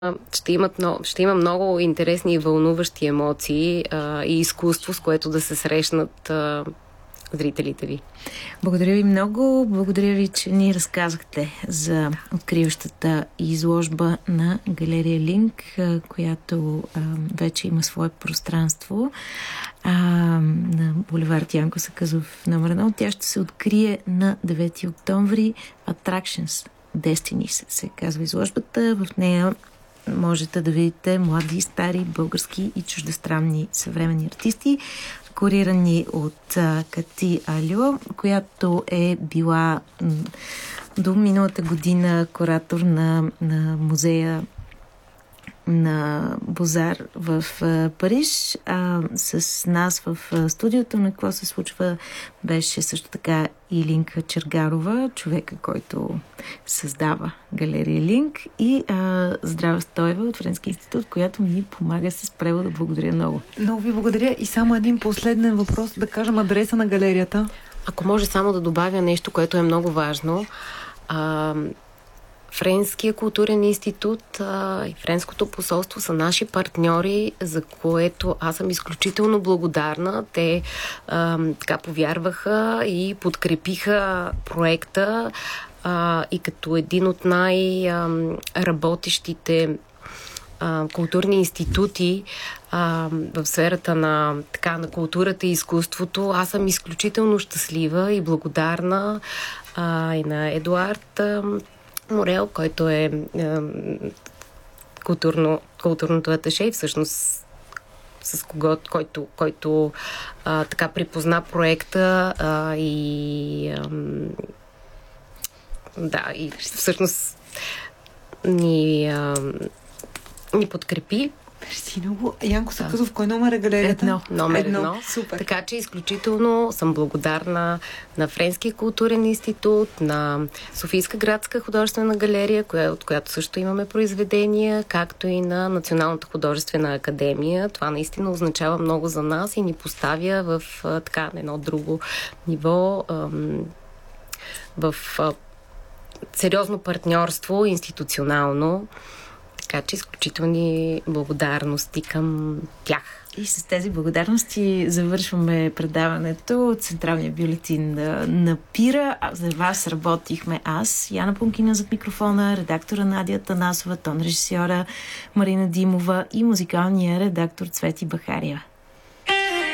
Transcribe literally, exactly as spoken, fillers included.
ще, имат много, ще има много интересни и вълнуващи емоции а, и изкуство, с което да се срещнат а, зрителите ви. Благодаря ви много. Благодаря ви, че ни разказахте за откриващата изложба на галерия Линк, която а, вече има свое пространство а, на булевард Янко Саказов номер едно. Тя ще се открие на девети октомври. Attractions Destinies се казва изложбата. В нея можете да видите млади, стари, български и чуждестранни съвременни артисти, курирани от а, Кати Алио, която е била м, до миналата година куратор на, на музея на Бозар в а, Париж. А, с нас в а, студиото на Какво се случва беше също така и Линка Чергарова, човека, който създава галерия Линк, и а, Здрава Стоева от Френски институт, която ми помага с превода. Благодаря много. Много ви благодаря. И само един последен въпрос, да кажем адреса на галерията. Ако може само да добавя нещо, което е много важно. А, Френския културен институт а, и Френското посолство са наши партньори, за което аз съм изключително благодарна. Те а, така повярваха и подкрепиха проекта а, и като един от най-работещите културни институти а, в сферата на, така, на културата и изкуството. Аз съм изключително щастлива и благодарна а, и на Едуард а, Морел, който е, е културно, културното аташе и всъщност с кого, който, който а, така припозна проекта а, и а, да, и всъщност ни, а, ни подкрепи. Мерси много. Янко Саказов, кой номер е галерията? Едно. Номер едно. едно. Супер. Така че изключително съм благодарна на Френския културен институт, на Софийска градска художествена галерия, коя, от която също имаме произведения, както и на Националната художествена академия. Това наистина означава много за нас и ни поставя в а, така едно друго ниво, ам, в а, сериозно партньорство, институционално. Така че изключителни благодарности към тях. И с тези благодарности завършваме предаването от Централния бюлетин на, на Пира. За вас работихме аз, Яна Пункина зад микрофона, редактора Надя Танасова, тон режисьора Марина Димова и музикалния редактор Цвети Бахариева.